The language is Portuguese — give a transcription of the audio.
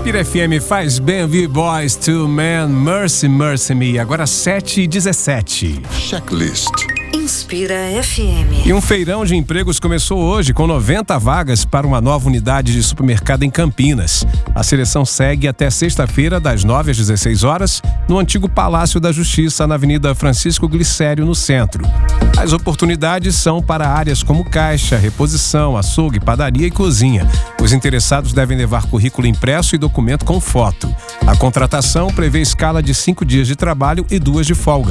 Inspira FM faz bem ouvir Boys to Men, Mercy, Mercy Me. Agora 7h17. Checklist. Inspira FM. E um feirão de empregos começou hoje com 90 vagas para uma nova unidade de supermercado em Campinas. A seleção segue até sexta-feira, das 9 às 16 horas, no antigo Palácio da Justiça, na Avenida Francisco Glicério, no centro. As oportunidades são para áreas como caixa, reposição, açougue, padaria e cozinha. Os interessados devem levar currículo impresso e documento com foto. A contratação prevê escala de 5 dias de trabalho e 2 de folga.